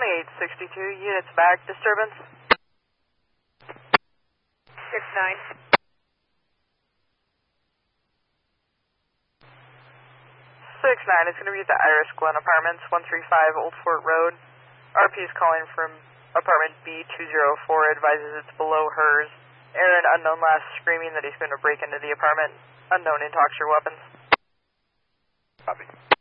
2862, units back, disturbance. 6-9. 6-9 is going to be at the Iris Glen Apartments, 135 Old Fort Road. RP is calling from apartment B204, advises it's below hers. Aaron, unknown last, screaming that he's going to break into the apartment. Unknown intox your weapons. Copy.